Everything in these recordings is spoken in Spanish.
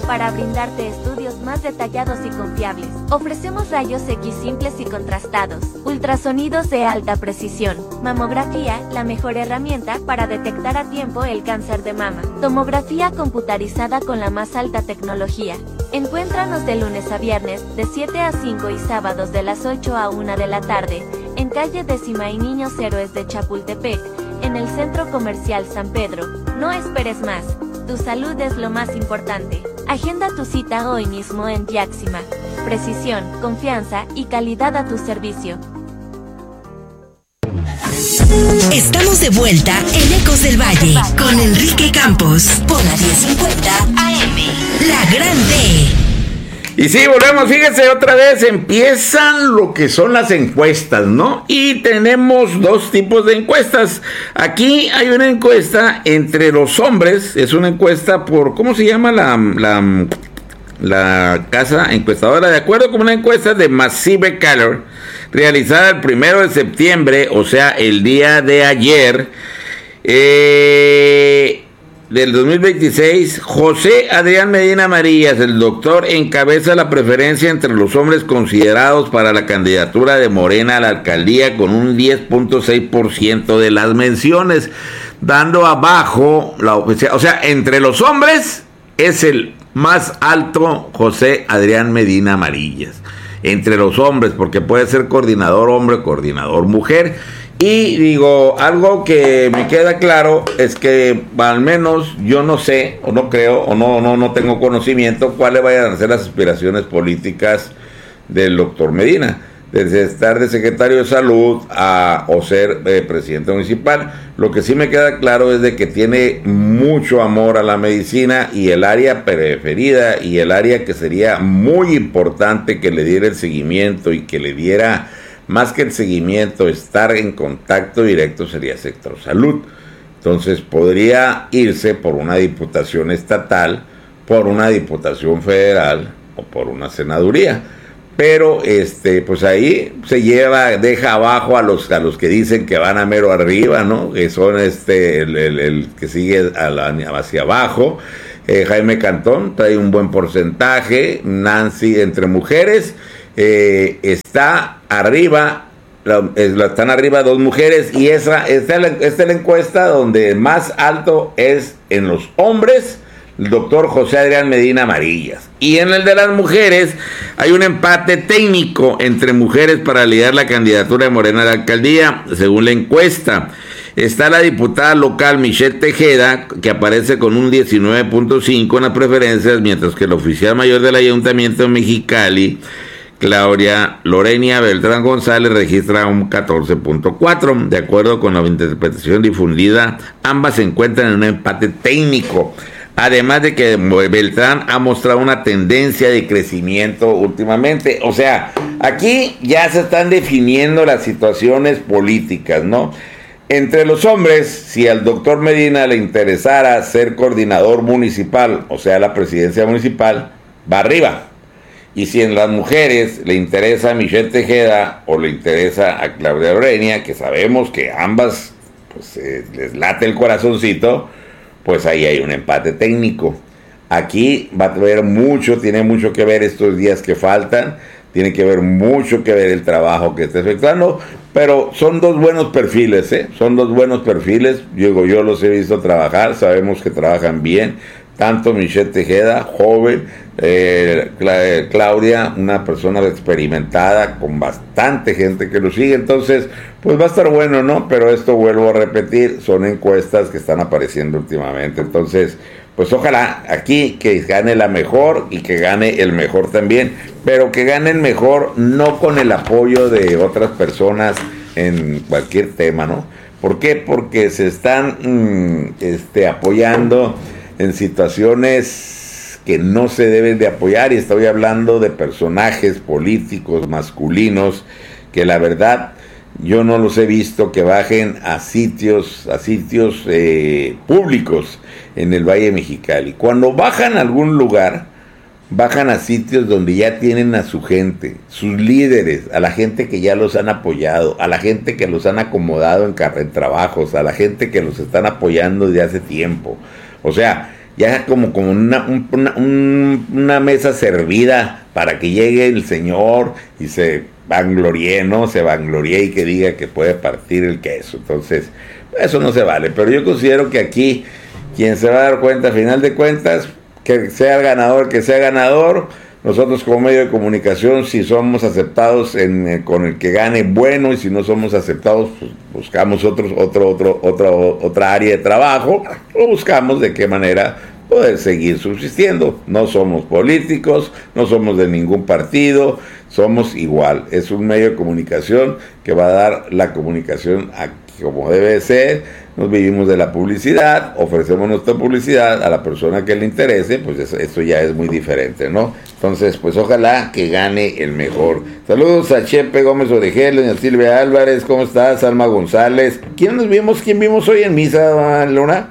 para brindarte estudios más detallados y confiables. Ofrecemos rayos X simples y contrastados, ultrasonidos de alta precisión, mamografía, la mejor herramienta para detectar a tiempo el cáncer de mama, tomografía computarizada con la más alta tecnología. Encuéntranos de lunes a viernes, de 7 a 5 y sábados de las 8 a 1 de la tarde, en calle Décima y Niños Héroes de Chapultepec, en el Centro Comercial San Pedro. No esperes más, tu salud es lo más importante. Agenda tu cita hoy mismo en Yaxima. Precisión, confianza y calidad a tu servicio. Estamos de vuelta en Ecos del Valle con Enrique Campos por la 1050 AM, La Grande. Y sí, volvemos, fíjense, otra vez empiezan lo que son las encuestas, ¿no? Y tenemos dos tipos de encuestas. Aquí hay una encuesta entre los hombres, es una encuesta por, ¿cómo se llama la casa encuestadora? De acuerdo con una encuesta de Massive Caller, realizada el 1 de septiembre, o sea, el día de ayer, del 2026, José Adrián Medina Marías, el doctor, encabeza la preferencia entre los hombres considerados para la candidatura de Morena a la alcaldía con un 10.6% de las menciones, dando abajo la oficial. O sea, entre los hombres es el más alto José Adrián Medina Marías. Entre los hombres, porque puede ser coordinador hombre, coordinador mujer. Y digo, algo que me queda claro es que al menos yo no sé, o no creo, o no tengo conocimiento cuáles vayan a ser las aspiraciones políticas del doctor Medina, desde estar de secretario de salud o ser presidente municipal. Lo que sí me queda claro es de que tiene mucho amor a la medicina, y el área preferida y el área que sería muy importante que le diera el seguimiento y que le diera, más que el seguimiento, estar en contacto directo, sería sector salud. Entonces podría irse por una diputación estatal, por una diputación federal o por una senaduría. Pero pues ahí deja abajo a los que dicen que van a mero arriba, ¿no? Que son el que sigue hacia abajo. Jaime Cantón trae un buen porcentaje. Nancy, entre mujeres, está arriba, están arriba dos mujeres, y esta es la encuesta donde más alto es en los hombres el doctor José Adrián Medina Marías. Y en el de las mujeres hay un empate técnico entre mujeres para liderar la candidatura de Morena a la alcaldía, según la encuesta. Está la diputada local Michelle Tejeda, que aparece con un 19.5 en las preferencias, mientras que el oficial mayor del Ayuntamiento de Mexicali, Claudia Lorenia Beltrán González, registra un 14.4. De acuerdo con la interpretación difundida, ambas se encuentran en un empate técnico. Además de que Beltrán ha mostrado una tendencia de crecimiento últimamente. O sea, aquí ya se están definiendo las situaciones políticas, ¿no? Entre los hombres, si al doctor Medina le interesara ser coordinador municipal, o sea, la presidencia municipal, va arriba. Y si en las mujeres le interesa a Michelle Tejeda o le interesa a Claudia Lorenia, que sabemos que ambas pues, les late el corazoncito, pues ahí hay un empate técnico. Aquí va a haber mucho, tiene mucho que ver estos días que faltan, tiene que ver mucho que ver el trabajo que está efectuando, pero son dos buenos perfiles, son dos buenos perfiles. Yo los he visto trabajar, sabemos que trabajan bien, tanto Michelle Tejeda, joven, Claudia, una persona experimentada, con bastante gente que lo sigue. Entonces, pues va a estar bueno, ¿no? Pero esto, vuelvo a repetir, son encuestas que están apareciendo últimamente. Entonces, pues ojalá aquí que gane la mejor y que gane el mejor también, pero que gane el mejor no con el apoyo de otras personas en cualquier tema, ¿no? ¿Por qué? Porque se están apoyando en situaciones que no se deben de apoyar, y estoy hablando de personajes políticos masculinos que la verdad yo no los he visto que bajen a sitios públicos en el Valle de Mexicali. Cuando bajan a algún lugar, bajan a sitios donde ya tienen a su gente, sus líderes, a la gente que ya los han apoyado, a la gente que los han acomodado en trabajos, a la gente que los están apoyando desde hace tiempo. O sea, ya como una mesa servida para que llegue el señor y se vanglorie, ¿no? Se vanglorie y que diga que puede partir el queso. Entonces, eso no se vale. Pero yo considero que aquí, quien se va a dar cuenta, a final de cuentas, que sea ganador. Nosotros como medio de comunicación, si somos aceptados con el que gane, bueno, y si no somos aceptados, pues buscamos otra área de trabajo, o buscamos de qué manera poder seguir subsistiendo. No somos políticos, no somos de ningún partido, somos igual. Es un medio de comunicación que va a dar la comunicación como debe ser. Nos vivimos de la publicidad, ofrecemos nuestra publicidad a la persona que le interese, pues esto ya es muy diferente, ¿no? Entonces, pues ojalá que gane el mejor. Saludos a Chepe Gómez Orejel, doña Silvia Álvarez, ¿cómo estás? Alma González. ¿Quién vimos hoy en misa, Luna?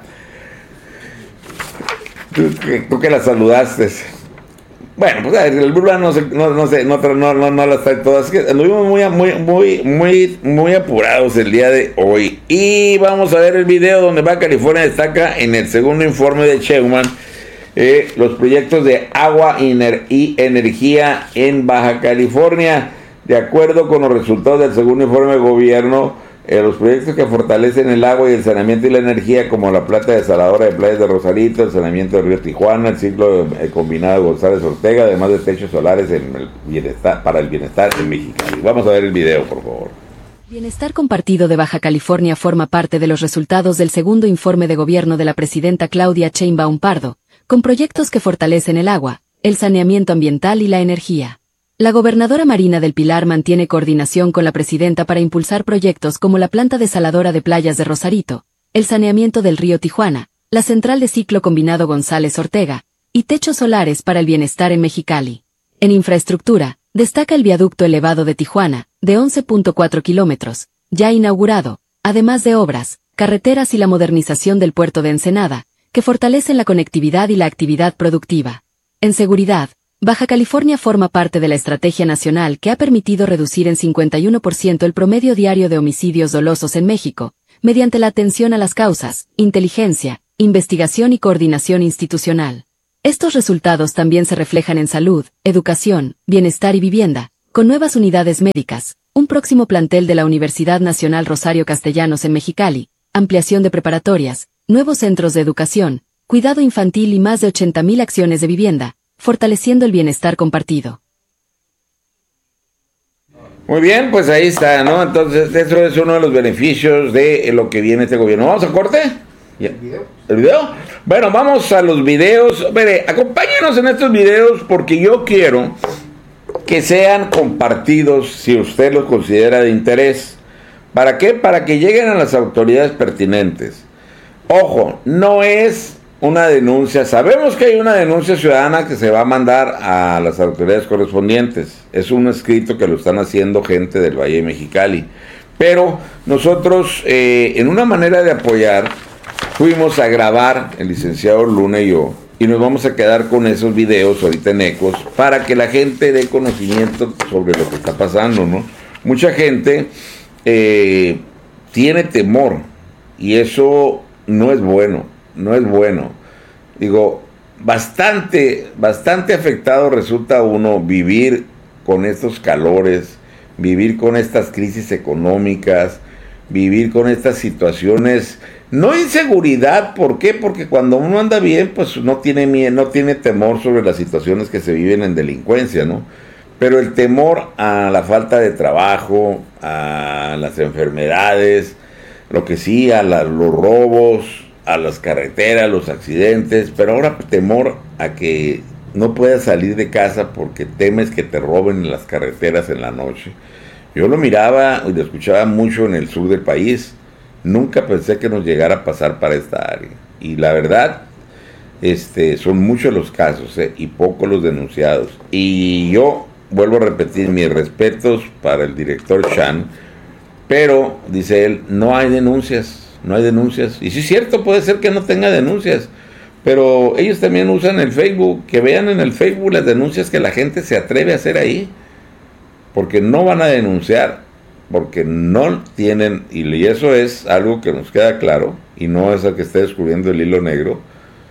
Tú que la saludaste. Bueno, pues el Burba no las trae todas. Anduvimos muy apurados el día de hoy. Y vamos a ver el video donde Baja California destaca en el segundo informe de Sheinbaum los proyectos de agua y energía en Baja California. De acuerdo con los resultados del segundo informe de gobierno, los proyectos que fortalecen el agua y el saneamiento y la energía, como la planta desaladora de Playas de Rosarito, el saneamiento del río Tijuana, el ciclo combinado de González Ortega, además de techos solares para el bienestar en Mexicali. Vamos a ver el video, por favor. Bienestar compartido de Baja California forma parte de los resultados del segundo informe de gobierno de la presidenta Claudia Sheinbaum Pardo, con proyectos que fortalecen el agua, el saneamiento ambiental y la energía. La gobernadora Marina del Pilar mantiene coordinación con la presidenta para impulsar proyectos como la planta desaladora de Playas de Rosarito, el saneamiento del río Tijuana, la central de ciclo combinado González Ortega, y techos solares para el bienestar en Mexicali. En infraestructura, destaca el viaducto elevado de Tijuana, de 11.4 kilómetros, ya inaugurado, además de obras, carreteras y la modernización del puerto de Ensenada, que fortalecen la conectividad y la actividad productiva. En seguridad, Baja California forma parte de la estrategia nacional que ha permitido reducir en 51% el promedio diario de homicidios dolosos en México, mediante la atención a las causas, inteligencia, investigación y coordinación institucional. Estos resultados también se reflejan en salud, educación, bienestar y vivienda, con nuevas unidades médicas, un próximo plantel de la Universidad Nacional Rosario Castellanos en Mexicali, ampliación de preparatorias, nuevos centros de educación, cuidado infantil y más de 80,000 acciones de vivienda, fortaleciendo el bienestar compartido. Muy bien, pues ahí está, ¿no? Entonces, eso es uno de los beneficios de lo que viene este gobierno. ¿Vamos a corte? ¿El video? ¿El video? Bueno, vamos a los videos. Mire, acompáñenos en estos videos porque yo quiero que sean compartidos si usted los considera de interés. ¿Para qué? Para que lleguen a las autoridades pertinentes. Ojo, no es una denuncia, sabemos que hay una denuncia ciudadana que se va a mandar a las autoridades correspondientes, es un escrito que lo están haciendo gente del Valle de Mexicali, pero nosotros en una manera de apoyar fuimos a grabar, el licenciado Luna y yo, y nos vamos a quedar con esos videos ahorita en Ecos para que la gente dé conocimiento sobre lo que está pasando, ¿no? Mucha gente tiene temor y eso no es bueno. No es bueno. Digo, bastante afectado resulta uno vivir con estos calores, vivir con estas crisis económicas, vivir con estas situaciones, no inseguridad. ¿Por qué? Porque cuando uno anda bien, pues no tiene miedo, no tiene temor sobre las situaciones que se viven en delincuencia, ¿no? Pero el temor a la falta de trabajo, a las enfermedades, lo que sí, los robos, a las carreteras, los accidentes, pero ahora temor a que no puedas salir de casa porque temes que te roben en las carreteras en la noche. Yo lo miraba y lo escuchaba mucho en el sur del país. Nunca pensé que nos llegara a pasar para esta área. Y la verdad, son muchos los casos, y pocos los denunciados. Y yo vuelvo a repetir mis respetos para el director Chan, pero, dice él, no hay denuncias. No hay denuncias. Y sí es cierto, puede ser que no tenga denuncias, pero ellos también usan el Facebook. Que vean en el Facebook las denuncias que la gente se atreve a hacer ahí, porque no van a denunciar, porque no tienen, y eso es algo que nos queda claro, y no es el que esté descubriendo el hilo negro.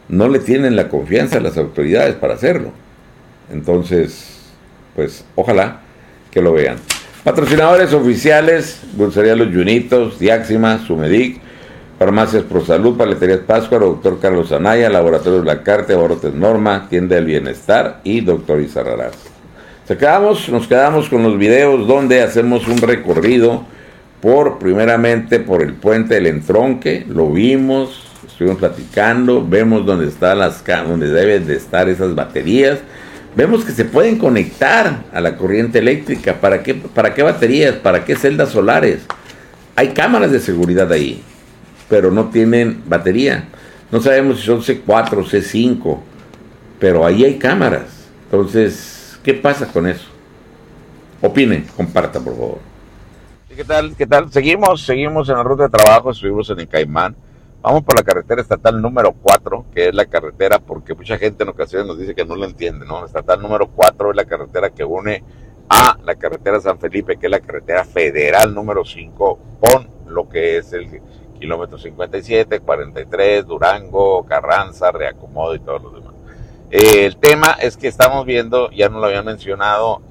no le tienen la confianza a las autoridades para hacerlo. Entonces, pues ojalá que lo vean. Patrocinadores oficiales: Dulcería Los Yunitos, Diáxima, Sumedic, Farmacias ProSalud, Paleterías Pascua, Doctor Carlos Anaya, Laboratorios Blacarte, Abortes Norma, Tienda del Bienestar y Doctor Izarrarás. Nos quedamos con los videos donde hacemos un recorrido primeramente por el puente del Entronque. Lo vimos, estuvimos platicando, vemos dónde deben de estar esas baterías. Vemos que se pueden conectar a la corriente eléctrica. ¿Para qué baterías? ¿Para qué celdas solares? Hay cámaras de seguridad ahí, pero no tienen batería. No sabemos si son C4 o C5, pero ahí hay cámaras. Entonces, ¿qué pasa con eso? Opinen, compartan, por favor. ¿Qué tal? Seguimos en la ruta de trabajo, estuvimos en el Caimán. Vamos por la carretera estatal número 4, que es la carretera, porque mucha gente en ocasiones nos dice que no lo entiende, ¿no? Estatal número 4 es la carretera que une a la carretera San Felipe, que es la carretera federal número 5, con lo que es el kilómetro 57, 43, Durango, Carranza, Reacomodo y todos los demás. El tema es que estamos viendo, ya no lo había mencionado,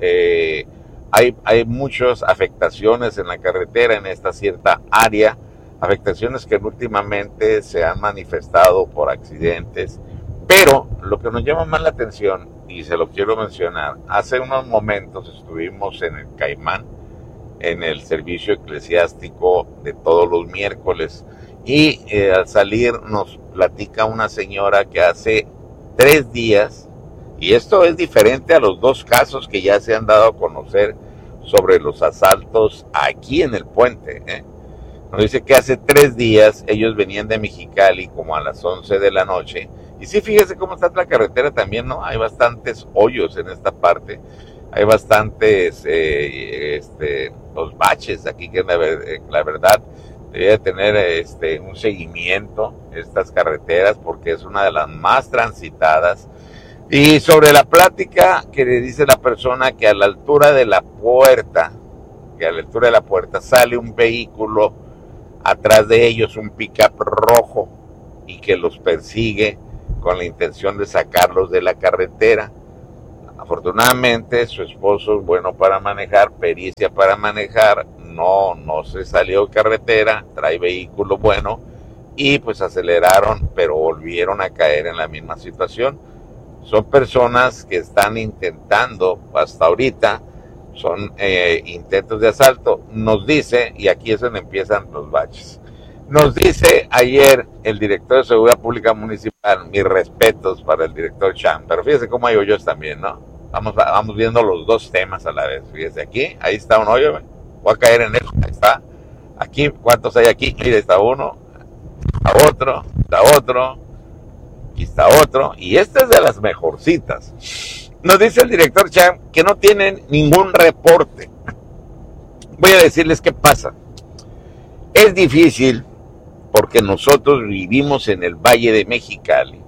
hay muchas afectaciones en la carretera, en esta cierta área, afectaciones que últimamente se han manifestado por accidentes, pero lo que nos llama más la atención, y se lo quiero mencionar, hace unos momentos estuvimos en el Caimán, en el servicio eclesiástico de todos los miércoles, y al salir nos platica una señora que hace 3 días, y esto es diferente a los 2 casos que ya se han dado a conocer sobre los asaltos aquí en el puente, Nos dice que hace 3 días ellos venían de Mexicali como a las 11 de la noche. Y sí, fíjese cómo está la carretera también, ¿no? Hay bastantes hoyos en esta parte. Hay bastantes los baches aquí que la verdad debería tener un seguimiento estas carreteras porque es una de las más transitadas. Y sobre la plática que le dice la persona que a la altura de la puerta, sale un vehículo atrás de ellos, un pick-up rojo, y que los persigue con la intención de sacarlos de la carretera. Afortunadamente su esposo es bueno para manejar, pericia para manejar, no se salió de carretera, trae vehículo bueno, y pues aceleraron, pero volvieron a caer en la misma situación. Son personas que están intentando, hasta ahorita, son intentos de asalto. Nos dice, y aquí es donde empiezan los baches, nos dice ayer el director de Seguridad Pública Municipal, mis respetos para el director Chan, pero fíjese cómo hay hoyos también, ¿no? Vamos viendo los 2 temas a la vez. Fíjese aquí, ahí está un hoyo, voy a caer en él, ahí está. Aquí, ¿cuántos hay aquí? Mira, está uno, está otro, aquí está otro, y este es de las mejorcitas. Nos dice el director Chan que no tienen ningún reporte. Voy a decirles qué pasa. Es difícil porque nosotros vivimos en el Valle de Mexicali.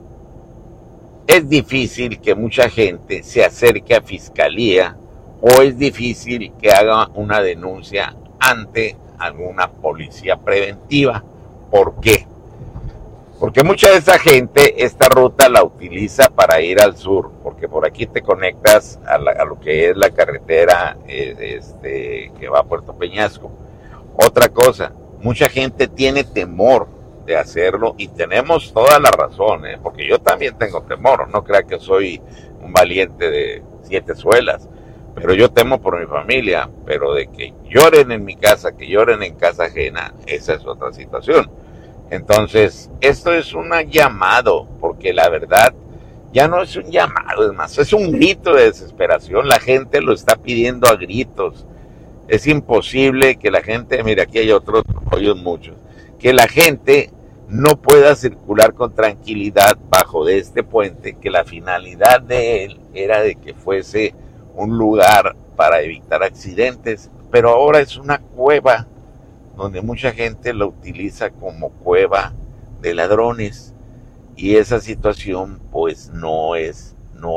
Es difícil que mucha gente se acerque a fiscalía o es difícil que haga una denuncia ante alguna policía preventiva. ¿Por qué? Porque mucha de esa gente esta ruta la utiliza para ir al sur, porque por aquí te conectas a lo que es la carretera que va a Puerto Peñasco. Otra cosa, mucha gente tiene temor de hacerlo y tenemos toda la razón, porque yo también tengo temor, no crea que soy un valiente de 7 suelas, pero yo temo por mi familia, pero de que lloren en mi casa, que lloren en casa ajena, esa es otra situación. Entonces, esto es un llamado, porque la verdad ya no es un llamado, es más, es un grito de desesperación, la gente lo está pidiendo a gritos. Es imposible que la gente, mira, aquí hay otros hoyos muchos, que la gente no pueda circular con tranquilidad bajo de este puente, que la finalidad de él era de que fuese un lugar para evitar accidentes, pero ahora es una cueva donde mucha gente lo utiliza como cueva de ladrones y esa situación pues no es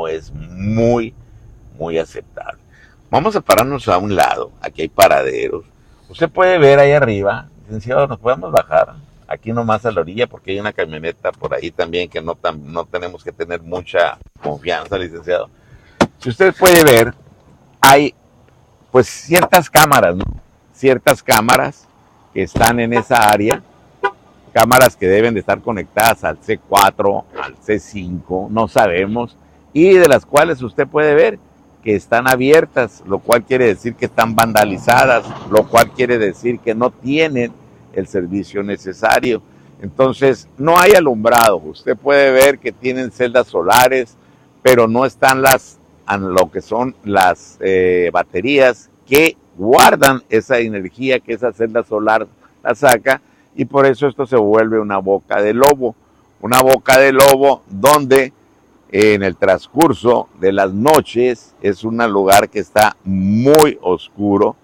muy aceptable. Vamos a pararnos a un lado, aquí hay paraderos. Usted puede ver ahí arriba, licenciado, ¿nos podemos bajar? aquí nomás a la orilla, porque hay una camioneta por ahí también que no tenemos que tener mucha confianza, licenciado. Si usted puede ver, hay pues ciertas cámaras, ¿no? Ciertas cámaras que están en esa área, cámaras que deben de estar conectadas al C4, al C5, no sabemos, y de las cuales usted puede ver que están abiertas, lo cual quiere decir que están vandalizadas, lo cual quiere decir que no tienen el servicio necesario. Entonces, no hay alumbrado. Usted puede ver que tienen celdas solares, pero no están lo que son las baterías que guardan esa energía que esa celda solar la saca, y por eso esto se vuelve una boca de lobo donde en el transcurso de las noches es un lugar que está muy oscuro.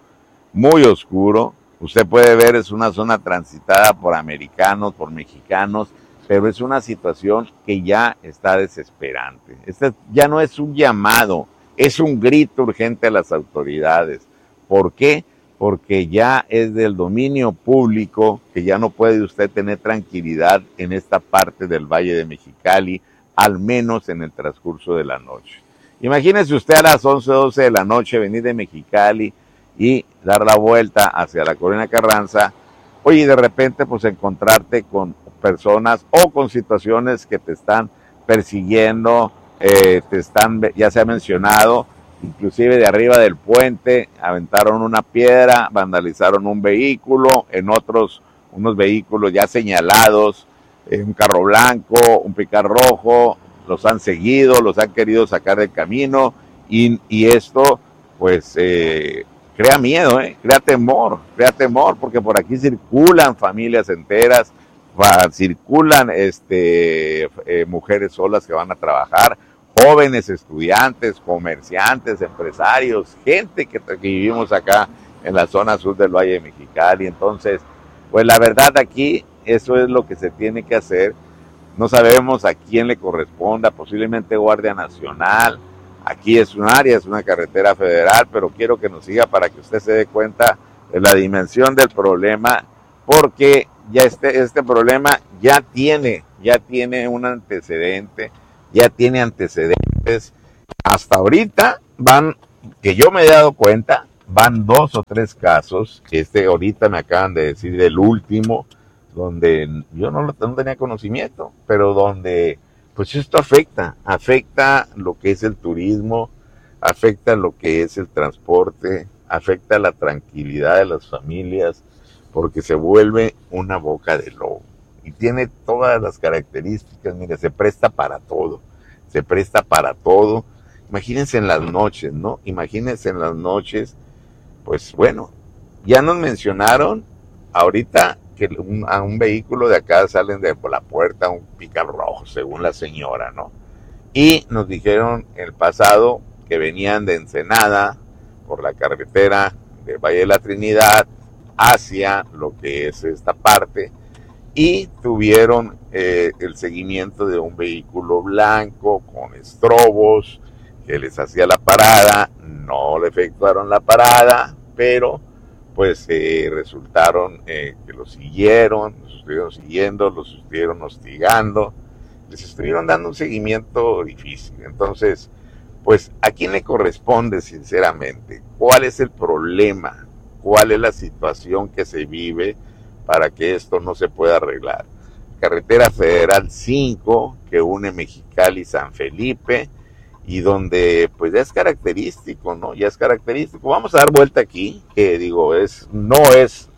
Usted puede ver, es una zona transitada por americanos, por mexicanos, pero es una situación que ya está desesperante. Este ya no es un llamado, es un grito urgente a las autoridades. ¿Por qué? Porque ya es del dominio público, que ya no puede usted tener tranquilidad en esta parte del Valle de Mexicali, al menos en el transcurso de la noche. Imagínese usted a las 11, 12 de la noche venir de Mexicali y dar la vuelta hacia la Colonia Carranza, oye, y de repente pues encontrarte con personas o con situaciones que te están persiguiendo, ya se ha mencionado, inclusive de arriba del puente, aventaron una piedra, vandalizaron un vehículo, en otros, unos vehículos ya señalados, un carro blanco, un pick-up rojo, los han seguido, los han querido sacar del camino, y esto, pues, crea miedo, crea temor, porque por aquí circulan familias enteras, circulan mujeres solas que van a trabajar, jóvenes, estudiantes, comerciantes, empresarios, gente que vivimos acá en la zona sur del Valle de Mexicali. Entonces, pues la verdad aquí, eso es lo que se tiene que hacer. No sabemos a quién le corresponda, posiblemente Guardia Nacional. Aquí es un área, es una carretera federal, pero quiero que nos siga para que usted se dé cuenta de la dimensión del problema, porque ya este problema ya tiene un antecedente, ya tiene antecedentes. Hasta ahorita que yo me he dado cuenta, van 2 o 3 casos. Ahorita me acaban de decir del último, donde yo no tenía conocimiento, pero donde pues esto afecta lo que es el turismo, afecta lo que es el transporte, afecta la tranquilidad de las familias, porque se vuelve una boca de lobo. Y tiene todas las características, mire, se presta para todo. Imagínense en las noches, ¿no? Pues bueno, ya nos mencionaron ahorita que a un vehículo de acá salen por la puerta, un pick-up rojo, según la señora, ¿no? Y nos dijeron el pasado que venían de Ensenada por la carretera de Valle de la Trinidad hacia lo que es esta parte, y tuvieron el seguimiento de un vehículo blanco con estrobos que les hacía la parada. No le efectuaron la parada, pero pues resultaron que los estuvieron siguiendo, los estuvieron hostigando, les estuvieron dando un seguimiento difícil. Entonces, pues, ¿a quién le corresponde sinceramente? ¿Cuál es el problema? ¿Cuál es la situación que se vive para que esto no se pueda arreglar? Carretera Federal 5, que une Mexicali y San Felipe, y donde pues ya es característico, ¿no? Ya es característico. Vamos a dar vuelta aquí, que digo, no es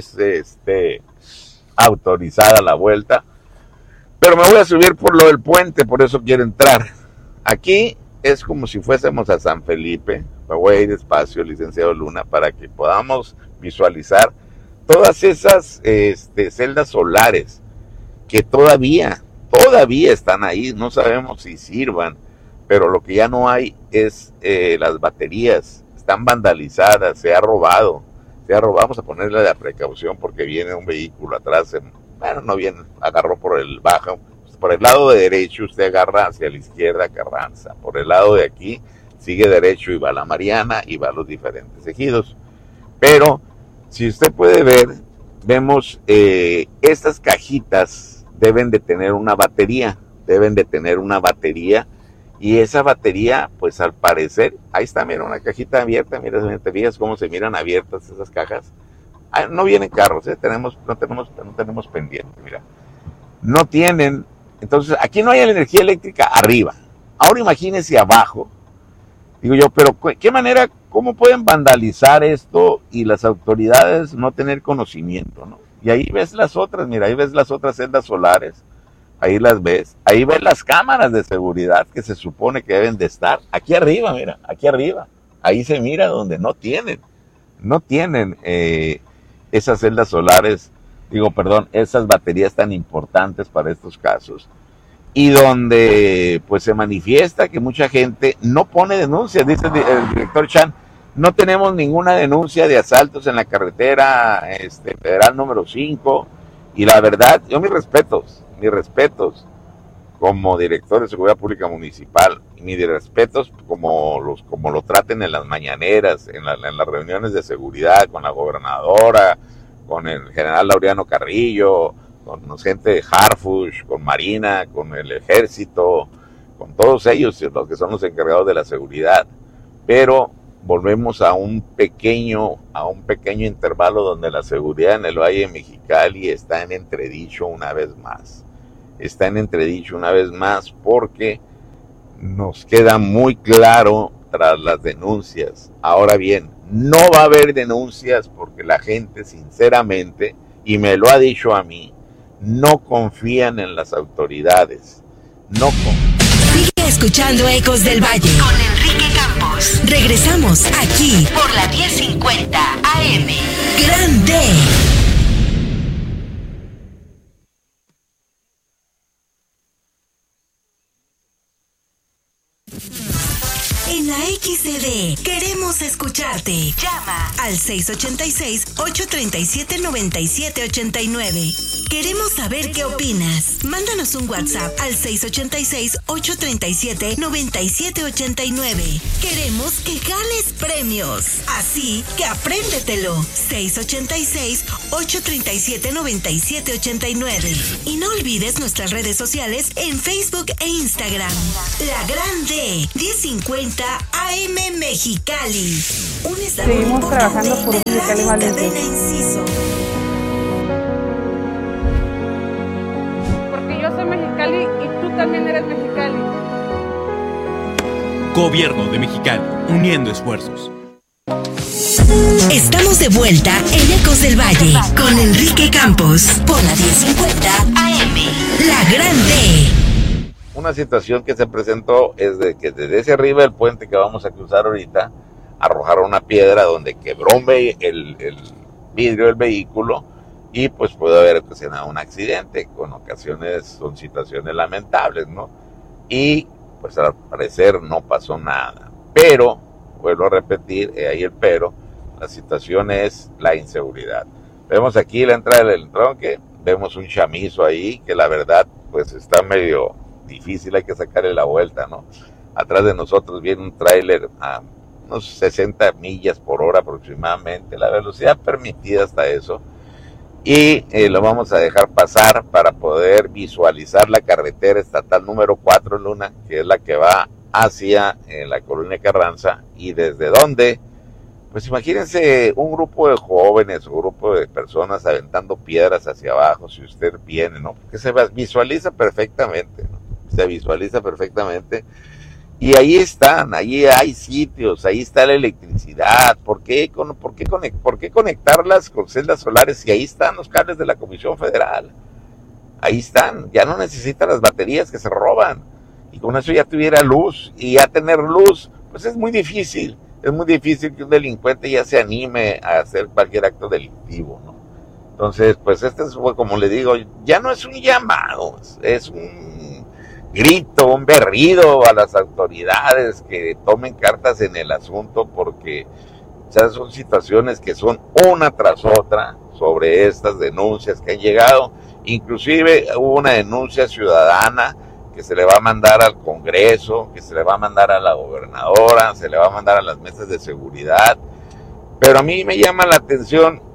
autorizada la vuelta, pero me voy a subir por lo del puente, por eso quiero entrar. Aquí es como si fuésemos a San Felipe. Me voy a ir despacio, licenciado Luna, para que podamos visualizar todas esas celdas solares que todavía están ahí. No sabemos si sirvan, pero lo que ya no hay es las baterías. Están vandalizadas, se ha robado. Vamos a ponerle la precaución porque viene un vehículo atrás. No viene, agarró por el bajo. Por el lado de derecho usted agarra hacia la izquierda Carranza. Por el lado de aquí sigue derecho y va a la Mariana y va a los diferentes ejidos. Pero si usted puede ver, vemos estas cajitas deben de tener una batería, y esa batería, pues al parecer, ahí está, mira, una cajita abierta, mira, te fijas cómo se miran abiertas esas cajas. No vienen carros, no tenemos pendiente, mira. No tienen, entonces aquí no hay energía eléctrica arriba. Ahora imagínense abajo. Digo yo, pero ¿qué manera, cómo pueden vandalizar esto y las autoridades no tener conocimiento, ¿no? Y ahí ves las otras, mira, ahí ves las otras celdas solares, ahí las ves, ahí ves las cámaras de seguridad que se supone que deben de estar, aquí arriba, mira, aquí arriba, ahí se mira donde no tienen esas celdas solares, esas baterías tan importantes para estos casos. Y donde pues se manifiesta que mucha gente no pone denuncias, dice el director Chan, no tenemos ninguna denuncia de asaltos en la carretera federal número 5, y la verdad, yo mis respetos como director de Seguridad Pública Municipal, y mis respetos como lo traten en las mañaneras, en las reuniones de seguridad con la gobernadora, con el general Laureano Carrillo, con gente de Harfush, con Marina, con el Ejército, con todos ellos, los que son los encargados de la seguridad. Pero volvemos a un pequeño intervalo donde la seguridad en el Valle de Mexicali está en entredicho una vez más. Porque nos queda muy claro tras las denuncias. Ahora bien, no va a haber denuncias porque la gente sinceramente, y me lo ha dicho a mí, no confían en las autoridades. Sigue escuchando Ecos del Valle con Enrique Campos. Regresamos aquí por la 1050 AM. Grande. En la XCD queremos escucharte. Llama al 686-837-9789. Queremos saber qué opinas. Mándanos un WhatsApp al 686-837-9789. Queremos que ganes premios. Así que apréndetelo. 686-837-9789. Y no olvides nuestras redes sociales en Facebook e Instagram. La Grande 1050 AM Mexicali. Seguimos trabajando por un Mexicali más limpio. Porque yo soy Mexicali y tú también eres Mexicali. Gobierno de Mexicali, uniendo esfuerzos. Estamos de vuelta en Ecos del Valle con Enrique Campos por la 1050 AM. La Grande. Una situación que se presentó es de que desde ese arriba del puente que vamos a cruzar ahorita, arrojaron una piedra donde quebró el vidrio del vehículo y pues pudo haber ocasionado un accidente. Con ocasiones son situaciones lamentables, ¿no? Y pues al parecer no pasó nada. Pero, vuelvo a repetir, ahí el pero, la situación es la inseguridad. Vemos aquí la entrada del entronque, vemos un chamizo ahí que la verdad pues está medio difícil, hay que sacarle la vuelta, ¿no? Atrás de nosotros viene un tráiler a unos 60 millas por hora aproximadamente, la velocidad permitida hasta eso, y lo vamos a dejar pasar para poder visualizar la carretera estatal número 4, Luna, que es la que va hacia la Colonia Carranza, y desde donde, pues imagínense un grupo de jóvenes, un grupo de personas aventando piedras hacia abajo, si usted viene, ¿no? Porque se visualiza perfectamente, ¿no? Se visualiza perfectamente, y ahí están, ahí hay sitios, ahí está la electricidad. ¿Por qué conectarlas con celdas solares si ahí están los cables de la Comisión Federal? Ahí están, ya no necesitan las baterías que se roban, y con eso ya tuviera luz, y ya tener luz, pues es muy difícil que un delincuente ya se anime a hacer cualquier acto delictivo, ¿no? Entonces, pues como le digo, ya no es un llamado, es un grito, un berrido a las autoridades que tomen cartas en el asunto, porque son situaciones que son una tras otra sobre estas denuncias que han llegado. Inclusive hubo una denuncia ciudadana que se le va a mandar al Congreso, que se le va a mandar a la gobernadora, se le va a mandar a las mesas de seguridad. Pero a mí me llama la atención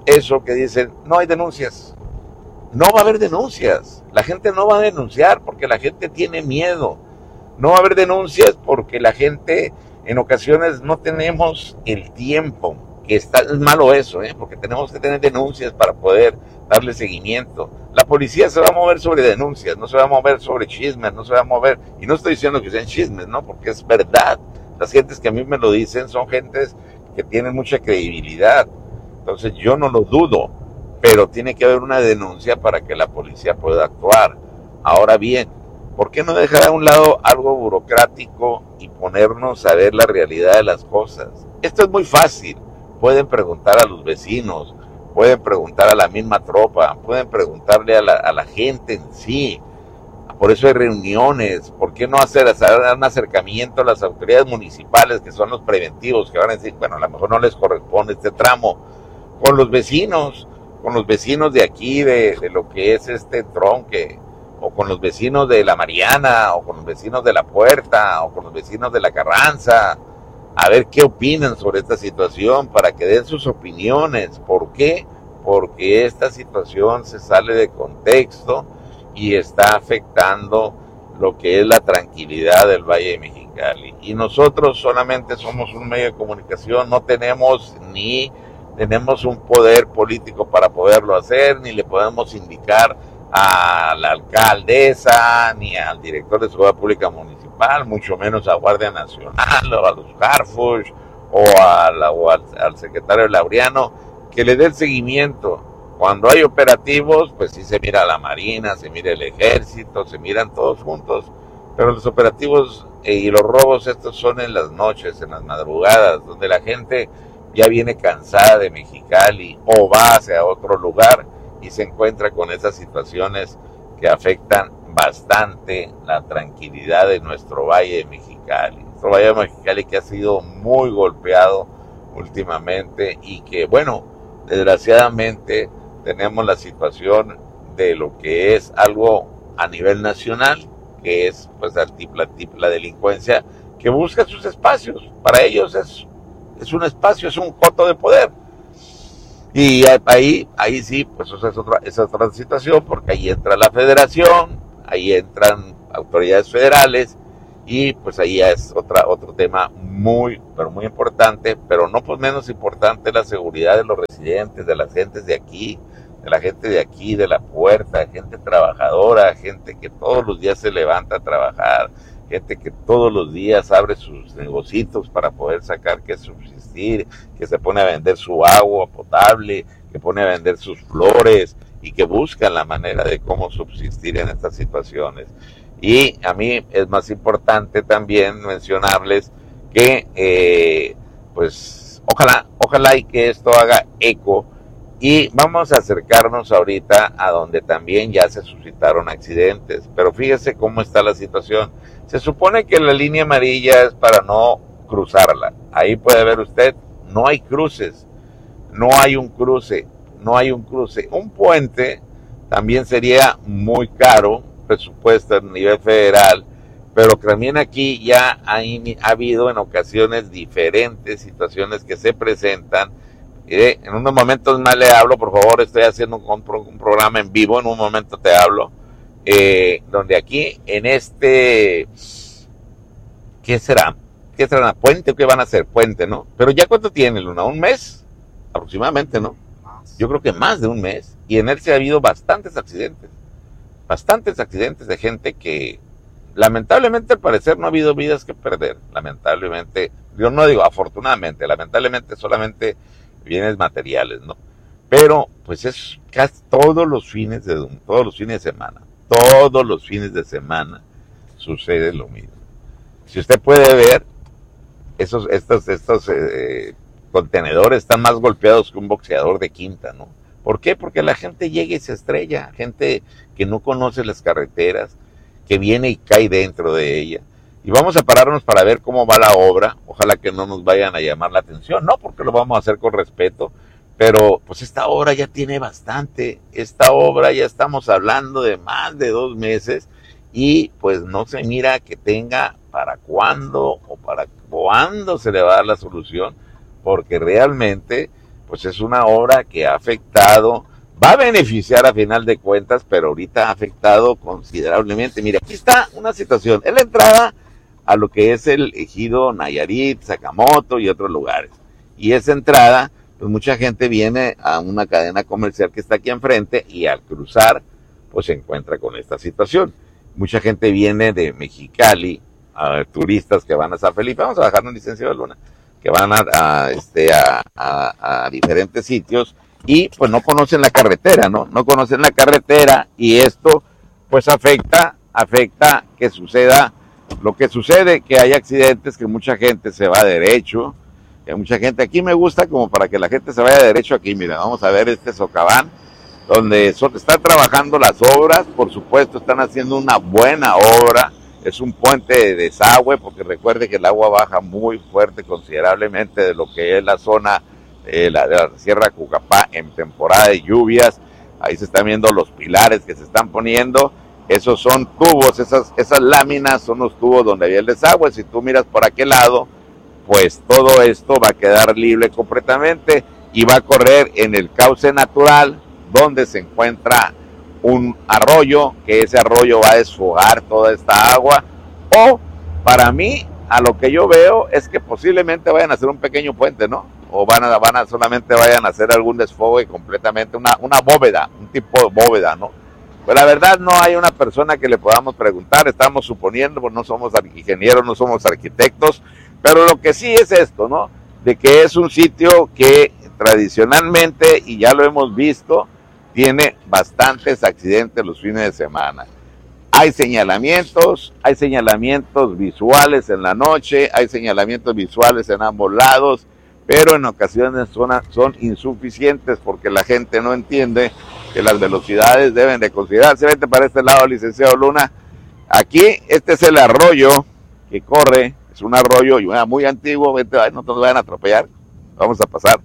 eso que dicen, no hay denuncias. No va a haber denuncias. La gente no va a denunciar porque la gente tiene miedo. No va a haber denuncias porque la gente en ocasiones no tenemos el tiempo. Que es malo eso, porque tenemos que tener denuncias para poder darle seguimiento. La policía se va a mover sobre denuncias, no se va a mover sobre chismes, no se va a mover, y no estoy diciendo que sean chismes, ¿no? Porque es verdad. Las gentes que a mí me lo dicen son gentes que tienen mucha credibilidad. Entonces yo no lo dudo, pero tiene que haber una denuncia para que la policía pueda actuar. Ahora bien, ¿por qué no dejar a un lado algo burocrático y ponernos a ver la realidad de las cosas? Esto es muy fácil. Pueden preguntar a los vecinos, pueden preguntar a la misma tropa, pueden preguntarle a la gente en sí. Por eso hay reuniones. ¿Por qué no hacer un acercamiento a las autoridades municipales, que son los preventivos, que van a decir, bueno, a lo mejor no les corresponde este tramo, con los vecinos de aquí, de lo que es este tronque, o con los vecinos de la Mariana, o con los vecinos de la Puerta, o con los vecinos de la Carranza, a ver qué opinan sobre esta situación, para que den sus opiniones? ¿Por qué? Porque esta situación se sale de contexto y está afectando lo que es la tranquilidad del Valle de Mexicali. Y nosotros solamente somos un medio de comunicación, no tenemos un poder político para poderlo hacer, ni le podemos indicar a la alcaldesa, ni al director de Seguridad Pública Municipal, mucho menos a Guardia Nacional, o a los Harfush, o al secretario Laureano, que le dé el seguimiento. Cuando hay operativos, pues sí se mira la Marina, se mira el Ejército, se miran todos juntos, pero los operativos y los robos estos son en las noches, en las madrugadas, donde la gente ya viene cansada de Mexicali o va hacia otro lugar y se encuentra con esas situaciones que afectan bastante la tranquilidad de nuestro Valle de Mexicali. Nuestro Valle de Mexicali, que ha sido muy golpeado últimamente y que, bueno, desgraciadamente tenemos la situación de lo que es algo a nivel nacional, que es pues la delincuencia que busca sus espacios. Para ellos es un espacio, es un coto de poder. Y ahí sí, pues esa es otra situación, porque ahí entra la federación, ahí entran autoridades federales, y pues ahí es otro tema muy, pero muy importante, pero no pues menos importante, la seguridad de los residentes, de las gentes de aquí, de la gente de aquí, de la Puerta, gente trabajadora, gente que todos los días se levanta a trabajar, gente que todos los días abre sus negocios para poder sacar que subsistir, que se pone a vender su agua potable, que pone a vender sus flores y que buscan la manera de cómo subsistir en estas situaciones. Y a mí es más importante también mencionarles que pues ojalá y que esto haga eco, y vamos a acercarnos ahorita a donde también ya se suscitaron accidentes. Pero fíjese cómo está la situación. Se supone que la línea amarilla es para no cruzarla. Ahí puede ver usted, no hay cruces, no hay un cruce. Un puente también sería muy caro, presupuesto a nivel federal, pero también aquí ya ha habido en ocasiones diferentes situaciones que se presentan. En unos momentos más le hablo, por favor, estoy haciendo un programa en vivo, en un momento te hablo, donde aquí en ¿qué será? ¿Puente o qué van a hacer? Puente, ¿no? Pero ya ¿cuánto tiene, Luna? ¿Un mes? Aproximadamente, ¿no? Yo creo que más de un mes, y en él se ha habido bastantes accidentes de gente que lamentablemente al parecer no ha habido vidas que perder, lamentablemente, yo no digo afortunadamente, lamentablemente solamente bienes materiales, ¿no? Pero pues es casi todos los fines de semana sucede lo mismo. Si usted puede ver, estos contenedores están más golpeados que un boxeador de quinta, ¿no? ¿Por qué? Porque la gente llega y se estrella, gente que no conoce las carreteras, que viene y cae dentro de ella. Y vamos a pararnos para ver cómo va la obra. Ojalá que no nos vayan a llamar la atención, no, porque lo vamos a hacer con respeto, pero pues esta obra ya tiene bastante. Esta obra ya estamos hablando de más de 2 meses y pues no se mira que tenga para cuándo o para cuándo se le va a dar la solución, porque realmente pues es una obra que ha afectado, va a beneficiar a final de cuentas, pero ahorita ha afectado considerablemente. Mira, aquí está una situación, es la entrada a lo que es el ejido Nayarit, Sakamoto y otros lugares. Y esa entrada, pues mucha gente viene a una cadena comercial que está aquí enfrente y al cruzar, pues se encuentra con esta situación. Mucha gente viene de Mexicali, turistas que van a San Felipe, vamos a bajar un licenciado Luna, que van a diferentes sitios y pues no conocen la carretera, ¿no? No conocen la carretera y esto pues afecta que suceda lo que sucede, que hay accidentes, que mucha gente se va derecho, que mucha gente, aquí me gusta como para que la gente se vaya derecho aquí, mira, vamos a ver este socaván, donde están trabajando las obras, por supuesto están haciendo una buena obra, es un puente de desagüe, porque recuerde que el agua baja muy fuerte, considerablemente de lo que es la zona de la Sierra Cucapá en temporada de lluvias. Ahí se están viendo los pilares que se están poniendo, esos son tubos, esas láminas son los tubos donde había el desagüe. Si tú miras por aquel lado, pues todo esto va a quedar libre completamente y va a correr en el cauce natural donde se encuentra un arroyo, que ese arroyo va a desfogar toda esta agua, o para mí, a lo que yo veo, es que posiblemente vayan a hacer un pequeño puente, ¿no? O solamente vayan a hacer algún desfogue completamente, una bóveda, un tipo de bóveda, ¿no? Pues la verdad no hay una persona que le podamos preguntar, estamos suponiendo, pues no somos ingenieros, no somos arquitectos, pero lo que sí es esto, ¿no? De que es un sitio que tradicionalmente, y ya lo hemos visto, tiene bastantes accidentes los fines de semana. Hay señalamientos visuales en la noche, hay señalamientos visuales en ambos lados, pero en ocasiones son insuficientes porque la gente no entiende que las velocidades deben de considerarse. Vete para este lado, licenciado Luna. Aquí, este es el arroyo que corre, es un arroyo muy antiguo, vete, no nos vayan a atropellar, vamos a pasar.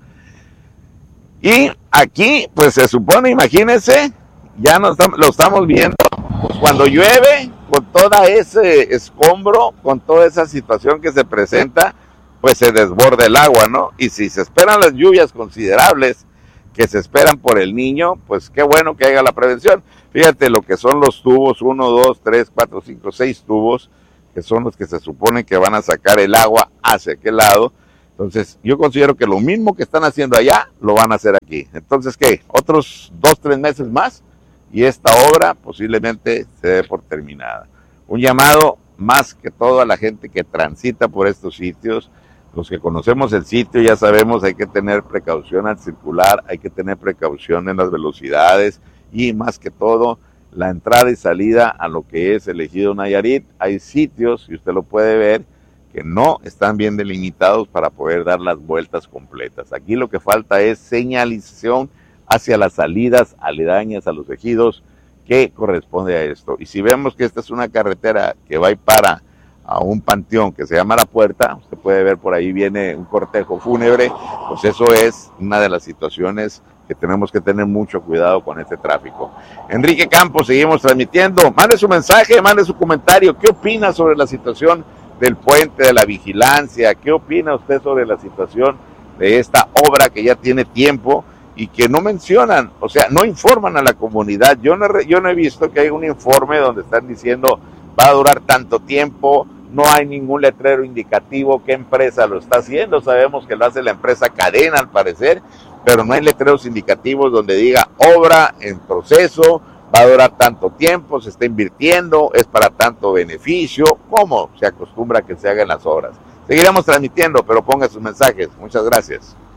Y aquí, pues se supone, imagínense, ya lo estamos viendo, pues cuando llueve, con todo ese escombro, con toda esa situación que se presenta, pues se desborda el agua, ¿no? Y si se esperan las lluvias considerables que se esperan por el Niño, pues qué bueno que haya la prevención. Fíjate lo que son los tubos, 1, 2, 3, 4, 5, 6 tubos, que son los que se supone que van a sacar el agua hacia aquel lado. Entonces, yo considero que lo mismo que están haciendo allá, lo van a hacer aquí. Entonces, ¿qué? Otros 2, 3 meses más y esta obra posiblemente se dé por terminada. Un llamado más que todo a la gente que transita por estos sitios. Los que conocemos el sitio ya sabemos, hay que tener precaución al circular, hay que tener precaución en las velocidades y más que todo la entrada y salida a lo que es el ejido Nayarit. Hay sitios, y usted lo puede ver, que no están bien delimitados para poder dar las vueltas completas. Aquí lo que falta es señalización hacia las salidas aledañas a los ejidos que corresponde a esto. Y si vemos que esta es una carretera que va y para a un panteón que se llama La Puerta, usted puede ver por ahí viene un cortejo fúnebre, pues eso es una de las situaciones que tenemos que tener mucho cuidado con este tráfico. Enrique Campos, seguimos transmitiendo, mande su mensaje, mande su comentario, ¿qué opina sobre la situación del puente, de la vigilancia? ¿Qué opina usted sobre la situación de esta obra que ya tiene tiempo y que no mencionan, o sea, no informan a la comunidad? Yo no he visto que hay un informe donde están diciendo va a durar tanto tiempo, no hay ningún letrero indicativo qué empresa lo está haciendo. Sabemos que lo hace la empresa Cadena al parecer, pero no hay letreros indicativos donde diga obra en proceso, va a durar tanto tiempo, se está invirtiendo, es para tanto beneficio, como se acostumbra que se hagan las obras. Seguiremos transmitiendo, pero ponga sus mensajes. Muchas gracias.